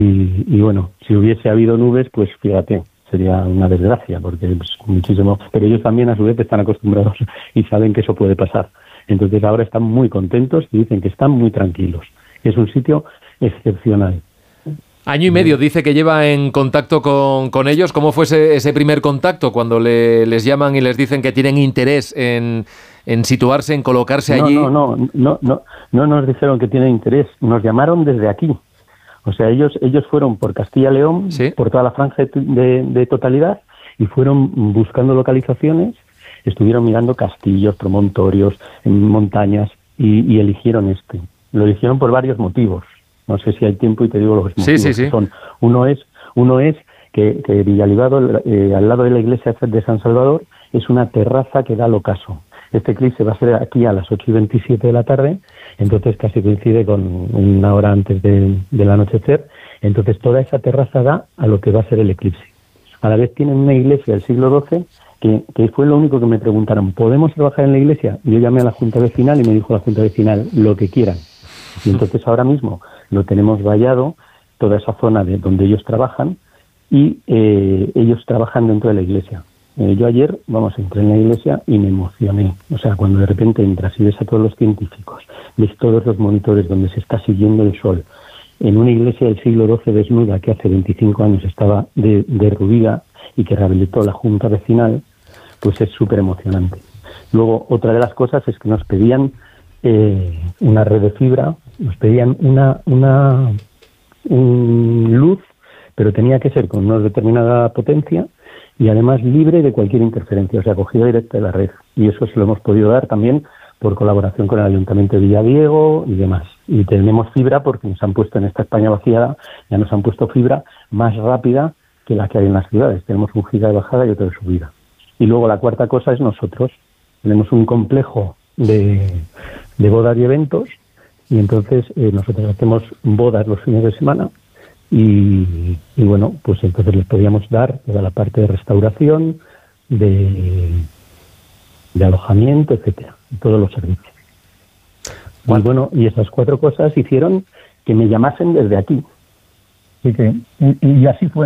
y bueno, si hubiese habido nubes, pues fíjate, sería una desgracia, porque pues, muchísimo, pero ellos también a su vez están acostumbrados y saben que eso puede pasar. Entonces ahora están muy contentos y dicen que están muy tranquilos. Es un sitio excepcional. Año y medio dice que lleva en contacto con ellos. ¿Cómo fue ese primer contacto cuando les llaman y les dicen que tienen interés en situarse, en colocarse allí? No nos dijeron que tienen interés, nos llamaron desde aquí. O sea, ellos fueron por Castilla y León, ¿sí?, por toda la franja de totalidad, y fueron buscando localizaciones, estuvieron mirando castillos, promontorios, montañas, y eligieron este. Lo eligieron por varios motivos. No sé si hay tiempo y te digo los motivos que son. Uno es que Villalibado, al lado de la iglesia de San Salvador, es una terraza que da al ocaso. Este eclipse va a ser aquí a las 8:27 de la tarde, entonces casi coincide con una hora antes del anochecer. Entonces toda esa terraza da a lo que va a ser el eclipse. A la vez tienen una iglesia del siglo XII, que fue lo único que me preguntaron, ¿podemos trabajar en la iglesia? Y yo llamé a la Junta Vecinal y me dijo la Junta Vecinal, lo que quieran. Y entonces ahora mismo lo tenemos vallado, toda esa zona de donde ellos trabajan, y ellos trabajan dentro de la iglesia. Yo ayer, entré en la iglesia y me emocioné. O sea, cuando de repente entras y ves a todos los científicos, ves todos los monitores donde se está siguiendo el sol, en una iglesia del siglo XII desnuda que hace 25 años estaba derruida y que rehabilitó la Junta Vecinal, pues es súper emocionante. Luego, otra de las cosas es que nos pedían una red de fibra, nos pedían una luz, pero tenía que ser con una determinada potencia y además libre de cualquier interferencia, o sea, acogida directa de la red. Y eso se lo hemos podido dar también por colaboración con el Ayuntamiento de Villadiego y demás. Y tenemos fibra porque nos han puesto en esta España vaciada, ya nos han puesto fibra más rápida que la que hay en las ciudades. Tenemos 1 giga de bajada y otro de subida. Y luego la cuarta cosa es nosotros. Tenemos un complejo de bodas y eventos, y entonces nosotros hacemos bodas los fines de semana y bueno, pues entonces les podíamos dar toda la parte de restauración, de alojamiento, etcétera, todos los servicios. Y bueno, y esas 4 cosas hicieron que me llamasen desde aquí. Y así fue.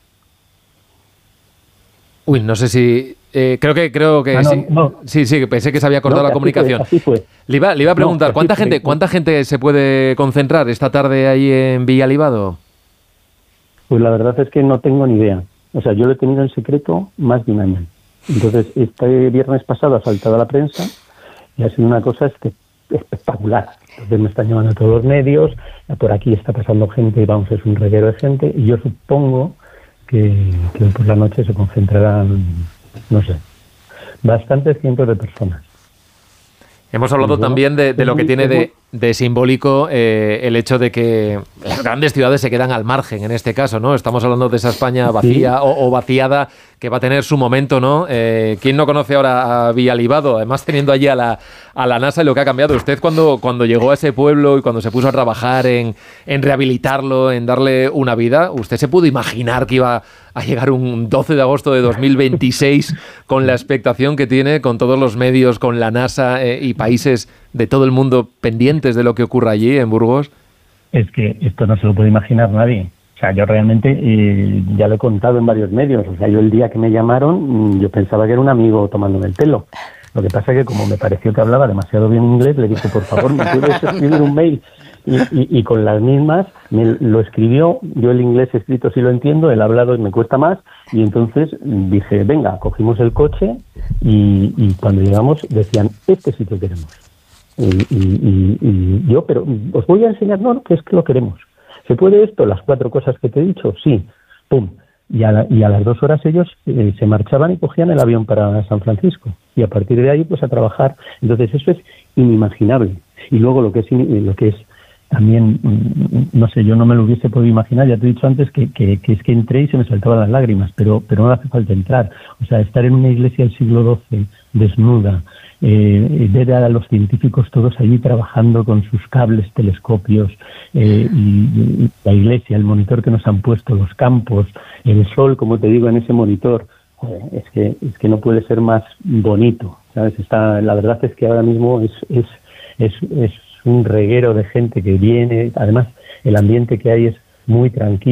Uy, no sé si... creo que sí. No. Sí, pensé que se había cortado la comunicación. Así fue. Le iba a preguntar, ¿cuánta gente se puede concentrar esta tarde ahí en Villalibado? Pues la verdad es que no tengo ni idea. O sea, yo lo he tenido en secreto más de un año. Entonces, este viernes pasado ha saltado a la prensa y ha sido una cosa espectacular. Entonces me están llamando todos los medios, por aquí está pasando gente, es un reguero de gente, y yo supongo que por la noche se concentrarán, no sé, bastantes cientos de personas. Hemos hablado también de lo que tiene de simbólico el hecho de que las grandes ciudades se quedan al margen, en este caso, ¿no? Estamos hablando de esa España vacía, sí, o vaciada, que va a tener su momento, ¿no? ¿Quién no conoce ahora a Villalibado? Además, teniendo allí a la NASA y lo que ha cambiado. Usted cuando llegó a ese pueblo y cuando se puso a trabajar en rehabilitarlo, en darle una vida, ¿usted se pudo imaginar que iba a llegar un 12 de agosto de 2026 con la expectación que tiene, con todos los medios, con la NASA y países de todo el mundo pendientes de lo que ocurra allí en Burgos? Es que esto no se lo puede imaginar nadie. O sea, yo realmente ya lo he contado en varios medios. O sea, yo el día que me llamaron, yo pensaba que era un amigo tomándome el pelo. Lo que pasa es que como me pareció que hablaba demasiado bien inglés, le dije, por favor, ¿me puedes escribir un mail? Y con las mismas me lo escribió. Yo el inglés escrito sí lo entiendo, el hablado me cuesta más, y entonces dije, venga, cogimos el coche y cuando llegamos decían, este sitio queremos. Y yo, pero os voy a enseñar, no, que es que lo queremos. ¿Se puede esto? Las 4 cosas que te he dicho, sí, pum. Y a las 2 horas ellos se marchaban y cogían el avión para San Francisco. Y a partir de ahí, pues a trabajar. Entonces eso es inimaginable. Y luego lo que es también, no sé, yo no me lo hubiese podido imaginar. Ya te he dicho antes que es que entré y se me saltaban las lágrimas, pero no hace falta entrar. O sea, estar en una iglesia del siglo XII, desnuda, ver a los científicos todos allí trabajando con sus cables, telescopios, y la iglesia, el monitor que nos han puesto, los campos, el sol, como te digo, en ese monitor, es que no puede ser más bonito, ¿sabes? La verdad es que ahora mismo es un reguero de gente que viene. Además, el ambiente que hay muy tranquilo.